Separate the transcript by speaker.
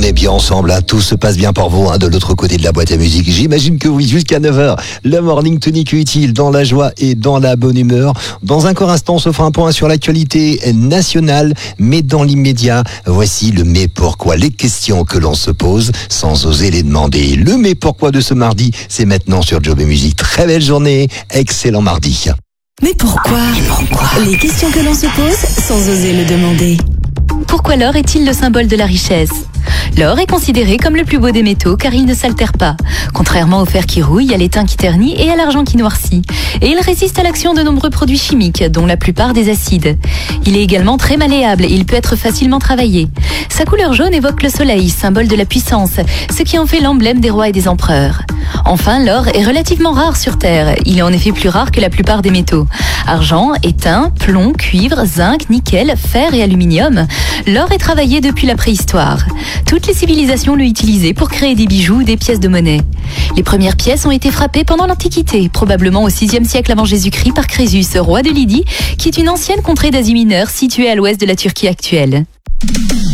Speaker 1: on est bien ensemble, hein. Tout se passe bien pour vous, hein, de l'autre côté de la boîte à musique. J'imagine que oui, jusqu'à 9h, le Morning Tonic utile dans la joie et dans la bonne humeur. Dans un court instant, on se fera un point sur l'actualité nationale, mais dans l'immédiat, voici le mais pourquoi, les questions que l'on se pose sans oser les demander. Le mais pourquoi de ce mardi, c'est maintenant sur Job et Musique. Très belle journée, excellent mardi.
Speaker 2: Mais pourquoi Les questions que l'on se pose sans oser le demander.
Speaker 3: Pourquoi l'or est-il le symbole de la richesse ? L'or est considéré comme le plus beau des métaux car il ne s'altère pas. Contrairement au fer qui rouille, à l'étain qui ternit et à l'argent qui noircit. Et il résiste à l'action de nombreux produits chimiques, dont la plupart des acides. Il est également très malléable et il peut être facilement travaillé. Sa couleur jaune évoque le soleil, symbole de la puissance, ce qui en fait l'emblème des rois et des empereurs. Enfin, l'or est relativement rare sur Terre. Il est en effet plus rare que la plupart des métaux. Argent, étain, plomb, cuivre, zinc, nickel, fer et aluminium. L'or est travaillé depuis la préhistoire. Toutes les civilisations l'ont utilisé pour créer des bijoux ou des pièces de monnaie. Les premières pièces ont été frappées pendant l'Antiquité, probablement au VIe siècle avant Jésus-Christ par Crésus, roi de Lydie, qui est une ancienne contrée d'Asie mineure située à l'ouest de la Turquie actuelle.